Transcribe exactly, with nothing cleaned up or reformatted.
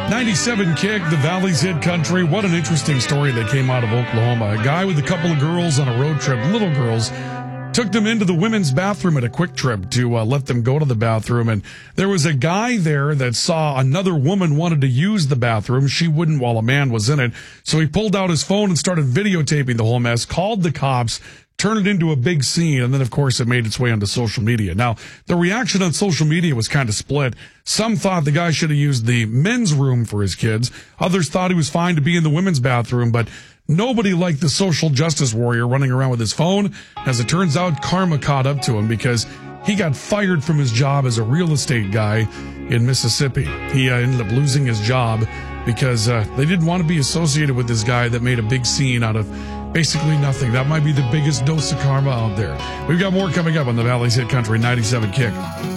ninety-seven Kick, the Valley's Hit Country. What an interesting story that came out of Oklahoma. A guy with a couple of girls on a road trip, little girls, took them into the women's bathroom at a Quick Trip to uh, let them go to the bathroom. And there was a guy there that saw another woman wanted to use the bathroom. She wouldn't while a man was in it. So he pulled out his phone and started videotaping the whole mess, called the cops, turned it into a big scene, and then, of course, it made its way onto social media. Now, the reaction on social media was kind of split. Some thought the guy should have used the men's room for his kids. Others thought he was fine to be in the women's bathroom, but nobody liked the social justice warrior running around with his phone. As it turns out, karma caught up to him because he got fired from his job as a real estate guy in Mississippi. He uh, ended up losing his job because uh, they didn't want to be associated with this guy that made a big scene out of basically nothing. That might be the biggest dose of karma out there. We've got more coming up on the Valley's Hit Country ninety-seven Kick.